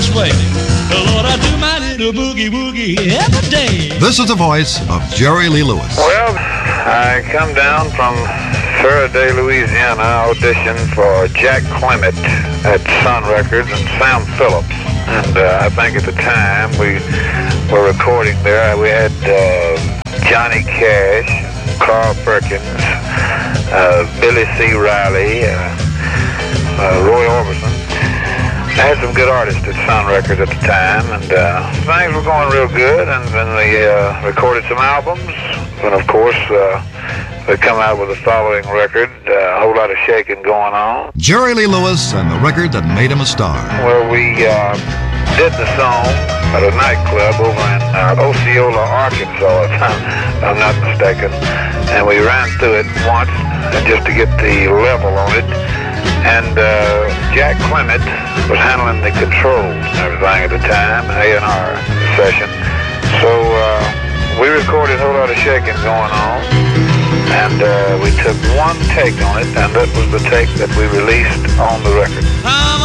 sway. Lord, I do my little boogie-woogie every day. This is the voice of Jerry Lee Lewis. Well, I come down from Faraday, Louisiana, auditioned for Jack Clement at Sun Records and Sam Phillips. And I think at the time we were recording there, we had Johnny Cash, Carl Perkins, Billy C. Riley, Roy Orbison. I had some good artists at Sun Records at the time, and things were going real good, and then we recorded some albums, and of course they come out with the following record, A Whole Lot of Shaking Going On. Jerry Lee Lewis and the record that made him a star. Well, we did the song at a nightclub over in Osceola, Arkansas, if I'm not mistaken, and we ran through it once just to get the level on it. And Jack Clement was handling the controls and everything at the time, A&R session. So we recorded A Whole Lot of Shaking Going On, and we took one take on it, and that was the take that we released on the record.